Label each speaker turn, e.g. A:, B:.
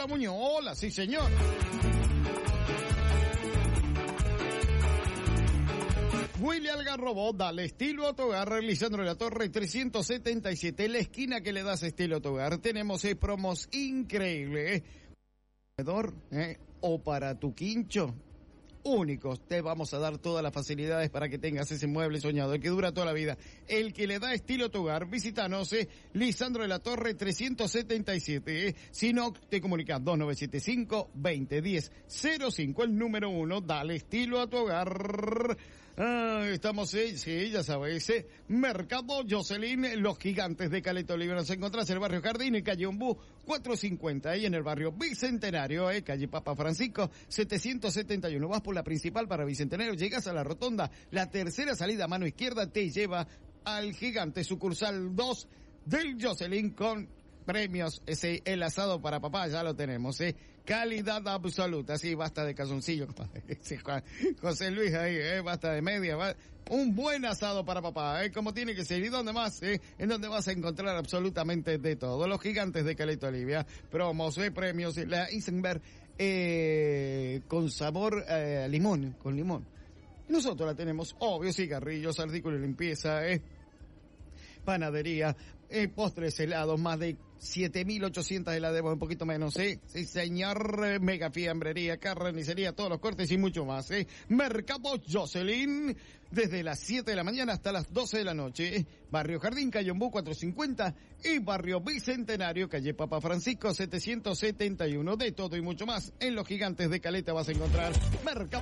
A: Esteban Muñoz. Hola, sí señor. Willy Algarrobo, dale estilo a tu hogar. Lisandro de la Torre 377, la esquina que le das estilo a tu hogar. Tenemos promos increíbles. O para tu quincho. Únicos, te vamos a dar todas las facilidades para que tengas ese mueble soñado, el que dura toda la vida, el que le da estilo a tu hogar. Visítanos, Lisandro de la Torre 377, si no, te comunicas 2975-2010-05, el número 1, dale estilo a tu hogar. Estamos, sí, ya sabes, Mercado Jocelyn, los gigantes de Caleta Olivia. Nos encontrás en el barrio Jardín, en calle Ombú 450, y en el barrio Bicentenario, calle Papa Francisco 771. Vas por la principal para Bicentenario, llegas a la rotonda, la tercera salida a mano izquierda te lleva al gigante sucursal 2 del Jocelyn con premios. El asado para papá ya lo tenemos, calidad absoluta. Sí, basta de calzoncillo, sí, José Luis ahí, basta de media, un buen asado para papá, como tiene que ser. ¿Y dónde más? En donde vas a encontrar absolutamente de todo. Los gigantes de Caleta Olivia, promos, premios, la Isenberg con sabor limón, con limón. Nosotros la tenemos, obvio, cigarrillos, artículos de limpieza, panadería, postres helados, más de 7.800 heladeras, un poquito menos, sí señor, mega fiambrería, carnicería, todos los cortes y mucho más, Mercado Jocelyn, desde las 7 de la mañana hasta las 12 de la noche, barrio Jardín, calle Ombú 450, y barrio Bicentenario, calle Papa Francisco 771, de todo y mucho más, en los gigantes de Caleta vas a encontrar Mercado